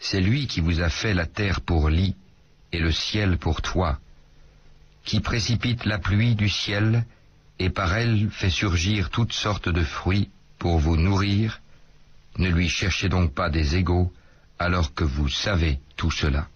C'est lui qui vous a fait la terre pour lit et le ciel pour toit, qui précipite la pluie du ciel et par elle fait surgir toutes sortes de fruits pour vous nourrir. Ne lui cherchez donc pas des égaux alors que vous savez tout cela.